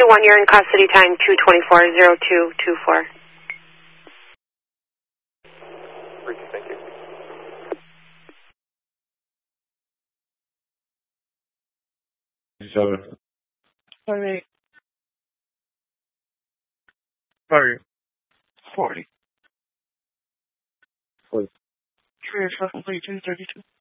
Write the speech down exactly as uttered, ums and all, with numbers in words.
one, you're in custody, time two twenty-four zero two two four. Thank you. Seven. Sorry. Sorry. Forty. Forty. Three seven three two thirty two.